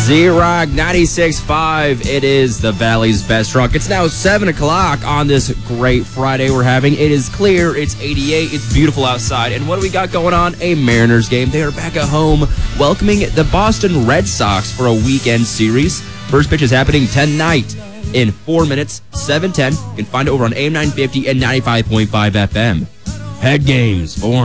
Z-Rock 96.5. It is the Valley's best rock. It's now 7 o'clock on this great Friday we're having. It is clear. It's 88. It's beautiful outside. And what do we got going on? A Mariners game. They are back at home welcoming the Boston Red Sox for a weekend series. First pitch is happening tonight in 4 minutes, 7:10. You can find it over on AM 950 and 95.5 FM. Head games for